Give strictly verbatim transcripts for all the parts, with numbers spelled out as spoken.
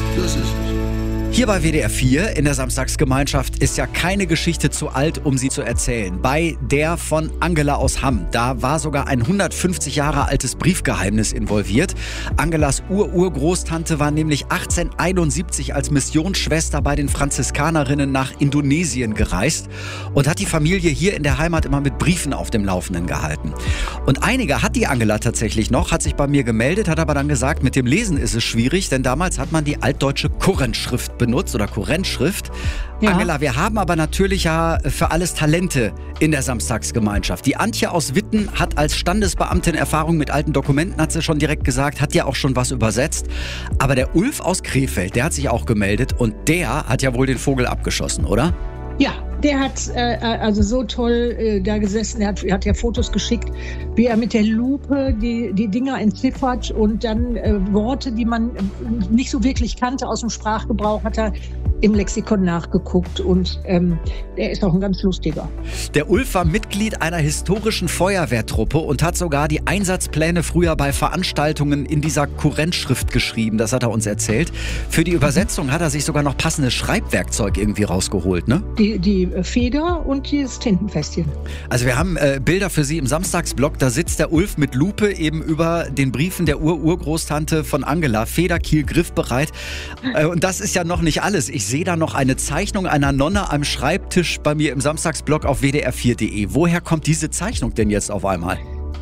Das ist es. Hier bei W D R vier in der Samstagsgemeinschaft ist ja keine Geschichte zu alt, um sie zu erzählen. Bei der von Angela aus Hamm, da war sogar ein hundertfünfzig Jahre altes Briefgeheimnis involviert. Angelas Ur-Urgroßtante war nämlich achtzehnhunderteinundsiebzig als Missionsschwester bei den Franziskanerinnen nach Indonesien gereist und hat die Familie hier in der Heimat immer mit Briefen auf dem Laufenden gehalten. Und einige hat die Angela tatsächlich noch, hat sich bei mir gemeldet, hat aber dann gesagt, mit dem Lesen ist es schwierig, denn damals hat man die altdeutsche Kurrentschrift benutzt oder Kurrentschrift. Ja. Angela, wir haben aber natürlich ja für alles Talente in der Samstagsgemeinschaft. Die Antje aus Witten hat als Standesbeamtin Erfahrung mit alten Dokumenten, hat sie schon direkt gesagt, hat ja auch schon was übersetzt. Aber der Ulf aus Krefeld, der hat sich auch gemeldet und der hat ja wohl den Vogel abgeschossen, oder? Ja, der hat äh, also so toll äh, da gesessen, er hat, er hat ja Fotos geschickt, wie er mit der Lupe die, die Dinger entziffert und dann äh, Worte, die man nicht so wirklich kannte aus dem Sprachgebrauch, hat er im Lexikon nachgeguckt und ähm, der ist auch ein ganz lustiger. Der Ulf war Mitglied einer historischen Feuerwehrtruppe und hat sogar die Einsatzpläne früher bei Veranstaltungen in dieser Kurrentschrift geschrieben, das hat er uns erzählt. Für die Übersetzung hat er sich sogar noch passendes Schreibwerkzeug irgendwie rausgeholt, ne? Die, die Feder und dieses Tintenfässtchen. Also wir haben äh, Bilder für Sie im Samstagsblog, da sitzt der Ulf mit Lupe eben über den Briefen der Ur-Urgroßtante von Angela, Feder, Kiel, griffbereit. Äh, und das ist ja noch nicht alles. Ich sehe da noch eine Zeichnung einer Nonne am Schreibtisch bei mir im Samstagsblog auf w d r vier punkt de. Woher kommt diese Zeichnung denn jetzt auf einmal?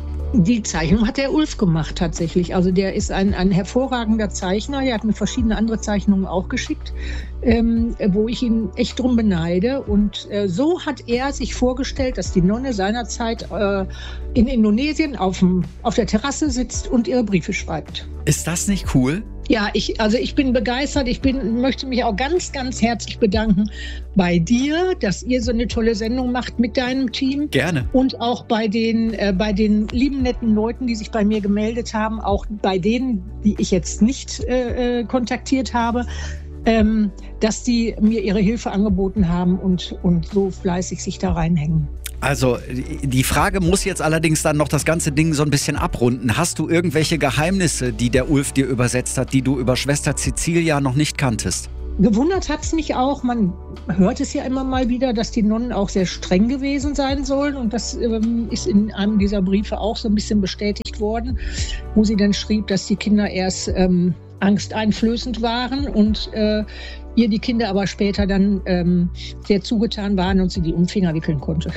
Die Zeichnung hat der Ulf gemacht tatsächlich. Also der ist ein, ein hervorragender Zeichner. Er hat mir verschiedene andere Zeichnungen auch geschickt, ähm, wo ich ihn echt drum beneide. Und äh, so hat er sich vorgestellt, dass die Nonne seinerzeit äh, in Indonesien auf, dem, auf der Terrasse sitzt und ihre Briefe schreibt. Ist das nicht cool? Ja, ich, also ich bin begeistert. Ich bin, möchte mich auch ganz, ganz herzlich bedanken bei dir, dass ihr so eine tolle Sendung macht mit deinem Team. Gerne. Und auch bei den, äh, bei den lieben, netten Leuten, die sich bei mir gemeldet haben, auch bei denen, die ich jetzt nicht äh, kontaktiert habe, ähm, dass die mir ihre Hilfe angeboten haben und, und so fleißig sich da reinhängen. Also die Frage muss jetzt allerdings dann noch das ganze Ding so ein bisschen abrunden. Hast du irgendwelche Geheimnisse, die der Ulf dir übersetzt hat, die du über Schwester Cecilia noch nicht kanntest? Gewundert hat es mich auch, man hört es ja immer mal wieder, dass die Nonnen auch sehr streng gewesen sein sollen. Und das ähm, ist in einem dieser Briefe auch so ein bisschen bestätigt worden, wo sie dann schrieb, dass die Kinder erst ähm, angsteinflößend waren und äh, ihr die Kinder aber später dann ähm, sehr zugetan waren und sie die um den Finger wickeln konnte.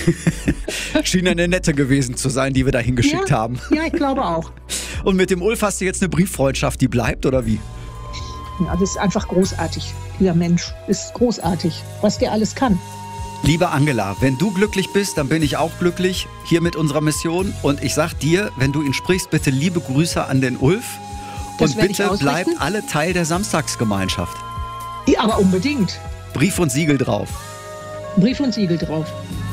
Schien eine nette gewesen zu sein, die wir da hingeschickt ja, haben. Ja, ich glaube auch. Und mit dem Ulf hast du jetzt eine Brieffreundschaft, die bleibt, oder wie? Ja, das ist einfach großartig. Dieser Mensch ist großartig, was der alles kann. Liebe Angela, wenn du glücklich bist, dann bin ich auch glücklich hier mit unserer Mission. Und ich sag dir, wenn du ihn sprichst, bitte liebe Grüße an den Ulf. Das und bitte bleibt alle Teil der Samstagsgemeinschaft. Ja, aber unbedingt. Brief und Siegel drauf. Brief und Siegel drauf.